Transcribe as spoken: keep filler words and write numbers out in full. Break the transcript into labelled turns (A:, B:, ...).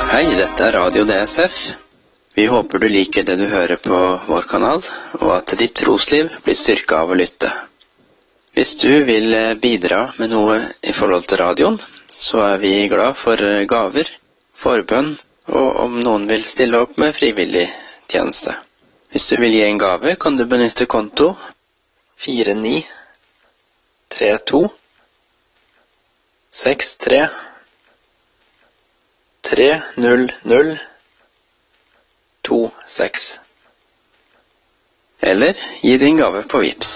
A: Hei, dette er Radio D S F. Vi håper du liker det du hører på vår kanal, og at ditt trosliv blir styrket av å lytte. Hvis du vil bidra med noe i forhold til radioen, så er vi glad for gaver, forbønn, og om noen vil stille opp med frivillig tjeneste. Hvis du vil gi en gave, kan du benytte konto fire ni tre to seks tre tre null null to seks. Eller gi din gave på Vipps.